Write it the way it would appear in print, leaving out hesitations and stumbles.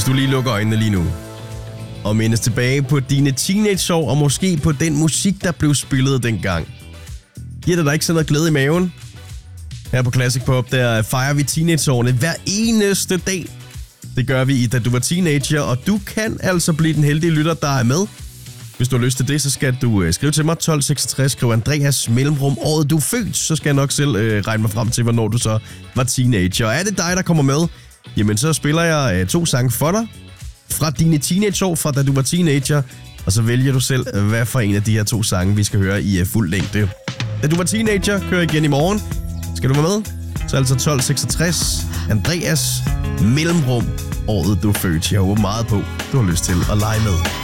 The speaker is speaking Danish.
Hvis du lige lukker øjnene lige nu og mindes tilbage på dine teenageår og måske på den musik, der blev spillet dengang. Giver det dig ikke sådan noget glæde i maven? Her på Classic Pop, der fejrer vi teenageårene hver eneste dag. Det gør vi i Da Du Var Teenager, og du kan altså blive den heldige lytter, der er med. Hvis du har lyst til det, så skal du skrive til mig 1266, skriv Andreas mellemrum året du er født, så skal jeg nok selv regne mig frem til, hvornår du så var teenager. Og er det dig, der kommer med, jamen så spiller jeg 2 sange for dig fra dine teenageår, fra Da Du Var Teenager, og så vælger du selv, hvad for en af de her 2 sange, vi skal høre i fuld længde. Da Du Var Teenager kører igen i morgen. Skal du være med? Så altså 1266, Andreas mellemrum året du er født. Jeg håber meget på, du har lyst til at lege med.